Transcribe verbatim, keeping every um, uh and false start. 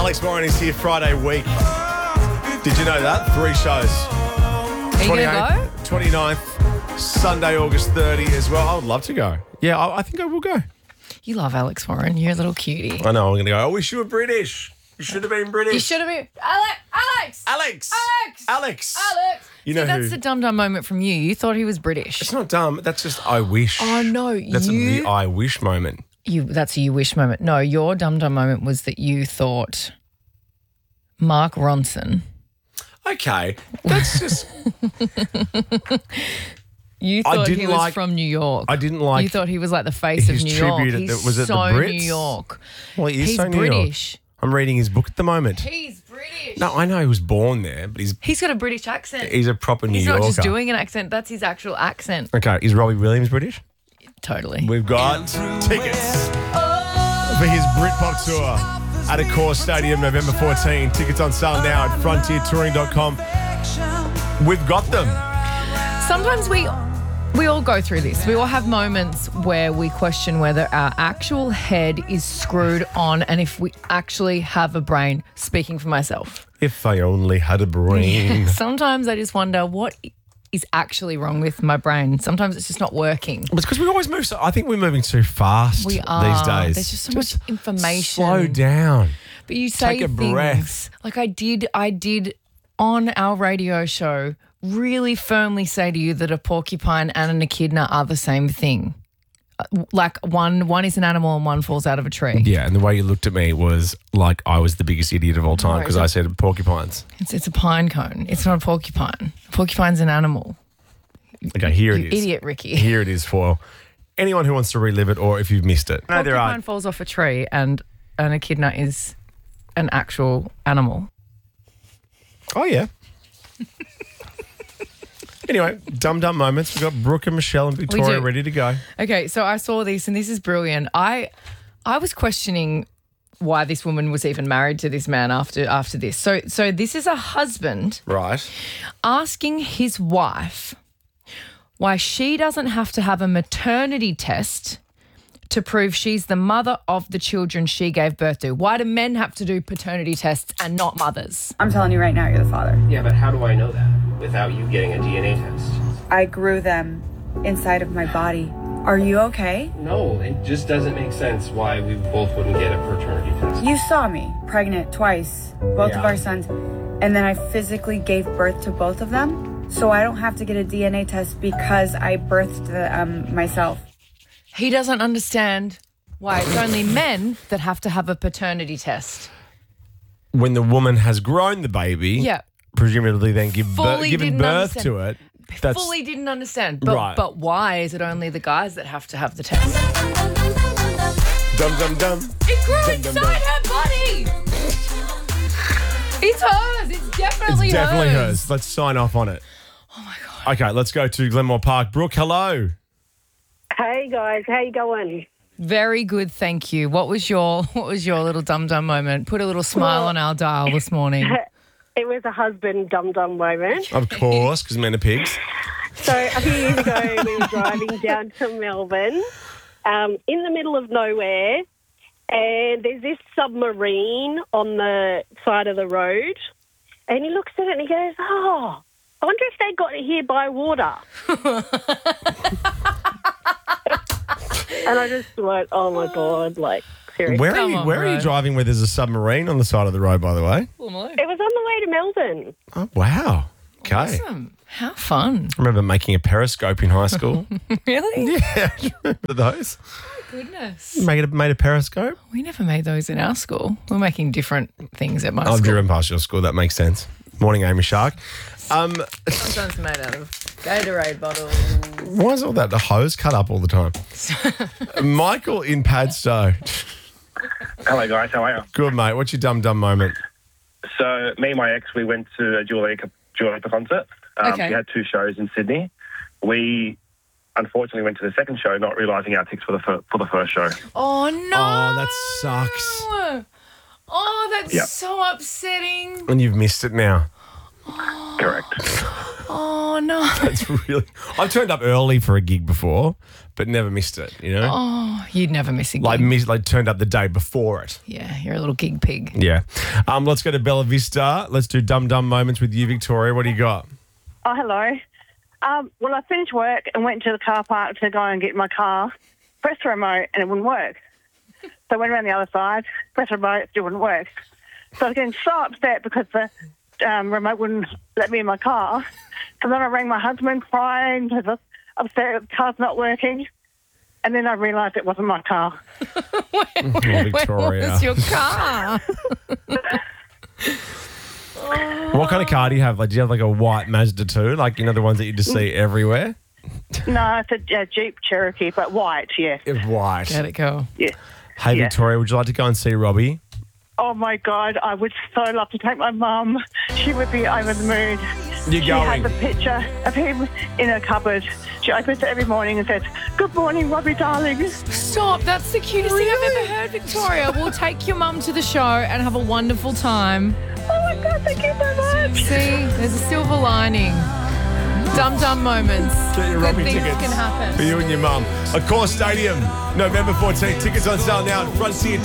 Alex Warren is here Friday week. Did you know that? Three shows. Are you going to go? twenty-ninth, Sunday, August thirtieth as well. I would love to go. Yeah, I, I think I will go. You love Alex Warren. You're a little cutie. I know, I'm going to go. I wish you were British. You should have been British. You should have been. Alex! Alex! Alex! Alex! Alex! Alex! You know See, that's who? the dumb-dumb moment from you. You thought he was British. It's not dumb. That's just I wish. Oh, no. That's you, the I wish moment. you. That's a you wish moment. No, your dumb-dumb moment was that you thought Mark Ronson. Okay. That's just... You I thought he didn't was like- from New York. I didn't like... You thought he was like the face of his New York. tribute at He's the- was it the so Brits? New York. Well, he is He's so New York. British. I'm reading his book at the moment. He's British. No, I know he was born there, but he's He's got a British accent. he's a proper New He's Yorker. not just doing an accent. That's his actual accent. Okay, is Robbie Williams British? Totally. We've got tickets for his Britpop tour at Accor Stadium November fourteenth. Tickets on sale now at frontier touring dot com. We've got them. Sometimes we we all go through this. We all have moments where we question whether our actual head is screwed on and if we actually have a brain. Speaking for myself. If I only had a brain. Sometimes I just wonder what is actually wrong with my brain. Sometimes it's just not working. It's because we always move so... I think we're moving too fast We are. these days. There's just so much information. Slow down. But you say Take a things breath. like I did. I did on our radio show. Really firmly say to you that a porcupine and an echidna are the same thing. Uh, Like one, one is an animal and one falls out of a tree. Yeah, and the way you looked at me was like I was the biggest idiot of all time because I said porcupines. It's it's a pine cone. It's not a porcupine. A porcupine's an animal. Okay, here You it is. idiot, Ricky. Here it is for anyone who wants to relive it or if you've missed it. No, there Porcupine are. falls off a tree and an echidna is an actual animal. Oh, yeah. Anyway, dumb dumb moments. We've got Brooke and Michelle and Victoria do. ready to go. Okay, so I saw this and this is brilliant. I I was questioning why this woman was even married to this man after after this. So so this is a husband Right. asking his wife why she doesn't have to have a maternity test to prove she's the mother of the children she gave birth to. Why do men have to do paternity tests and not mothers? I'm telling you right now, you're the father. Yeah, but how do I know that without you getting a D N A test? I grew them inside of my body. Are you okay? No, it just doesn't make sense why we both wouldn't get a paternity test. You saw me pregnant twice, both of Yeah. our sons, and then I physically gave birth to both of them. So I don't have to get a D N A test because I birthed the, um, myself. He doesn't understand why it's only men that have to have a paternity test. When the woman has grown the baby, Yeah. presumably then give bir- Fully given didn't birth understand. to it. That's Fully didn't understand. But, Right. but why is it only the guys that have to have the test? dum dum dum. It grew Dum, dum, inside dum. her body. It's hers. It's definitely It's definitely hers. hers. Let's sign off on it. Oh my god. Okay, let's go to Glenmore Park. Brooke, hello. Hey guys, how you going? Very good, thank you. What was your What was your little dum dum moment? Put a little smile on our dial this morning. It was a husband dum dum moment. Of course, because men are pigs. So a few years ago, we were driving down to Melbourne, um, in the middle of nowhere, and there's this submarine on the side of the road, and he looks at it and he goes, "Oh, I wonder if they got here by water." And I just went, "Oh my god!" Like seriously. Where are Come you? on, Where are you bro. driving where there's a submarine on the side of the road? By the way. It was on the way to Melbourne. Oh wow. Okay. Awesome. How fun. I remember making a periscope in high school. Really? Yeah, do you remember those? Goodness. Made a, made a periscope. We never made those in our school. We're making different things at my I've school. driven past your school. That makes sense. Morning, Amy Shark. Um, Sometimes made out of Gatorade bottles. why is all that? The hose cut up all the time. Michael in Padstow. Hello, guys. How are you? Good, mate. What's your dumb dumb moment? So, me and my ex, we went to a Dua Lipa, Dua Lipa concert. Um, Okay. She had two shows in Sydney. We unfortunately went to the second show, not realising our tickets for the fir- for the first show. Oh, no. Oh, that sucks. Oh, that's Yeah. so upsetting. And you've missed it now. Correct. Oh, no. It's really. I've turned up early for a gig before, but never missed it. You know, Oh, you'd never miss a gig. like miss, like turned up the day before it. Yeah, you're a little gig pig. Yeah. Um, let's go to Bella Vista. Let's do dumb dumb moments with you, Victoria. What do you got? Oh, hello. Um, well, I finished work and went to the car park to go and get my car, pressed the remote, and it wouldn't work. So I went around the other side, pressed the remote, it still wouldn't work. So I was getting so upset because the um, remote wouldn't let me in my car. So then I rang my husband crying because I was upset the car's not working. And then I realised it wasn't my car. Oh, Victoria. Where was your car? What kind of car do you have? Like, do you have like a white Mazda two? Like, you know, the ones that you just see everywhere? No, it's a, a Jeep Cherokee, but white, yeah. It's white. Let it go. Yeah. Hey, Yeah. Victoria, would you like to go and see Robbie? Oh, my God, I would so love to take my mum. She would be over the moon. You're she going. has a picture of him in her cupboard. She opens it every morning and says, "Good morning, Robbie, darling." Stop. That's the cutest thing I've ever heard, Victoria. We'll take your mum to the show and have a wonderful time. Oh, my God, thank you so much. See, there's a silver lining. Dumb, dumb moments. Get your Good Robbie things tickets can happen. for you and your mum. Accor Stadium, November fourteenth. Tickets on sale now at Frontier